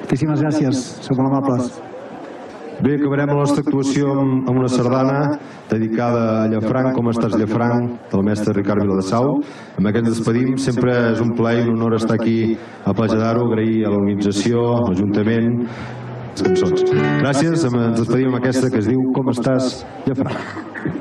Moltíssimes gràcies, sou molt amables. Bé, acabarem la nostra actuació amb una sardana dedicada a Llafranc, com estàs Llafranc, del mestre Ricard Viladasau. Amb aquest ens despedim, sempre és un plaer i un honor estar aquí a Platja d'Aro, agrair a l'organització, a l'Ajuntament, les cançons. Gràcies, ens despedim amb aquesta que es diu Com estàs Llafranc.